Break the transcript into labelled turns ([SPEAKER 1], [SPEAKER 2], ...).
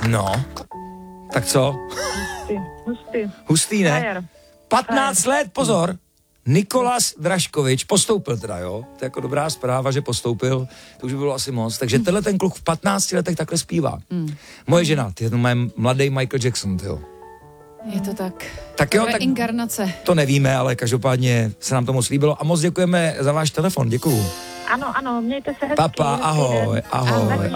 [SPEAKER 1] No, tak co? Hustý, ne? 15 let, pozor. Nikolas Draškovič postoupil teda, jo? To je jako dobrá zpráva, že postoupil, to už by bylo asi moc. Takže tenhle ten kluk v 15 letech takhle zpívá. Moje žena, ty to má mladý Michael Jackson, tyjo.
[SPEAKER 2] Je to tak.
[SPEAKER 1] Tak jo, tak
[SPEAKER 2] inkarnace.
[SPEAKER 1] To nevíme, ale každopádně se nám to moc líbilo a moc děkujeme za váš telefon, děkuju.
[SPEAKER 3] Ano, mějte se hezky.
[SPEAKER 1] Papa, ahoj.